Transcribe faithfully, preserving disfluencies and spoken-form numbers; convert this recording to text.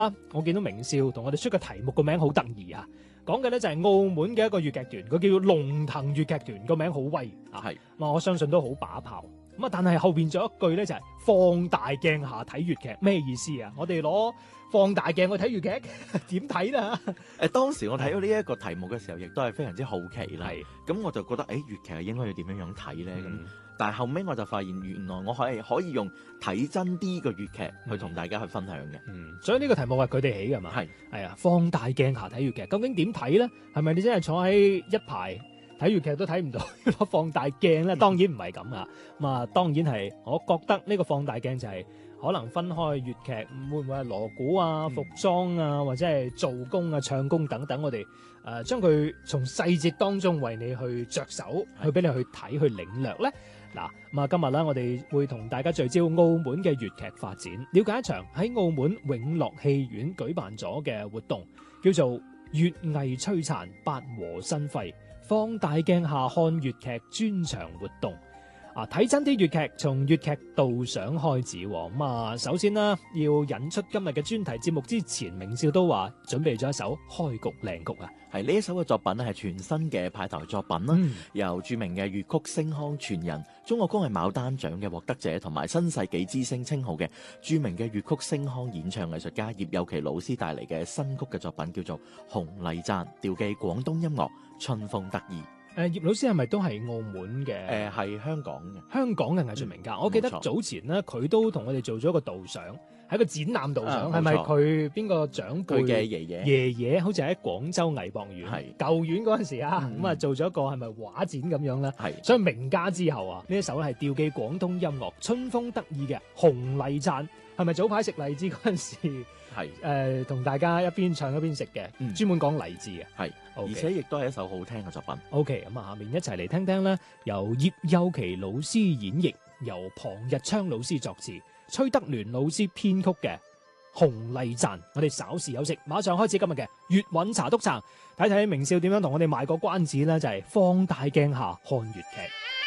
啊！我見到明少同我哋出嘅題目個名好得意啊，講嘅咧就係澳門嘅一個粵劇團，佢叫做龍騰粵劇團，個名好威啊。係，咁我相信都好把炮。咁啊，但係後邊仲有一句咧就係放大鏡下睇粵劇，咩意思啊？我哋攞放大鏡去睇粵劇，點睇啦？ 誒，當時我睇到呢一個題目嘅時候，亦都係非常之好奇啦。 係， 咁我就覺得，誒，粵劇係應該要點樣樣睇咧？咁、 嗯， 但係後尾我就發現，原來我係可以用睇真啲嘅粵劇去同大家去分享嘅。 嗯，所以呢個題目係佢哋起㗎嘛？係，係啊，放大鏡下睇粵劇，究竟點睇咧？係咪你真係坐喺一排睇粵劇都睇唔到攞放大鏡咧？當然唔係咁啊！咁啊，當然係，我覺得呢個放大鏡就係可能分開粵劇，會唔會係鑼鼓啊、服裝啊，或者係做工啊、唱功等等，我哋誒將佢從細節當中為你去着手，去俾你去睇、去領略咧。嗱，咁啊，今日咧，我哋會同大家聚焦澳門嘅粵劇發展，了解一場喺澳門永樂戲院舉辦咗嘅活動，叫做粵藝璀璨八和新輝放大鏡下看粵劇專場活動。啊，睇真啲粵劇，從粵劇導賞開始。咁啊，首先啦，要引出今日嘅專題節目之前，明少都話準備咗一首開局靚曲啊。 係呢一首嘅作品咧，係全新嘅派台作品啦、嗯，由著名嘅粵曲星腔傳人、中國歌藝牡丹獎嘅獲得者同埋新世紀之星稱號嘅著名嘅粵曲星腔演唱藝術家葉有琪老師帶嚟嘅新曲嘅作品，叫做《紅麗讚》，調寄廣東音樂，春風得意。 誒，葉老師係咪都係澳門嘅？ 誒，係香港嘅， 香港嘅藝術名家。嗯、我記得早前咧，佢都同我哋做咗一個導賞，喺個展覽導賞，係咪佢邊個長輩？佢嘅爺爺，爺爺好似喺廣州藝博院，係舊院嗰陣時啊，咁、嗯、啊做咗一個係咪畫展咁樣咧？係，所以名家之後啊，呢一首咧係調寄廣東音樂，春風得意嘅紅麗讚，係咪早排食荔枝嗰陣時？係誒，同、呃、大家一邊唱一邊食嘅，專、嗯、門講勵志嘅，係、okay， 而且亦都係一首好聽嘅作品。 OK，咁啊，下面一齊嚟聽聽啦，由葉有琪老師演繹，由龐日昌老師作詞，崔德聯老師編曲嘅《紅麗讚》。我哋稍事休息，馬上開始今日嘅粵韻茶督撐，睇睇明少點樣同我哋賣個關子呢，就係、是、放大鏡下看粵劇。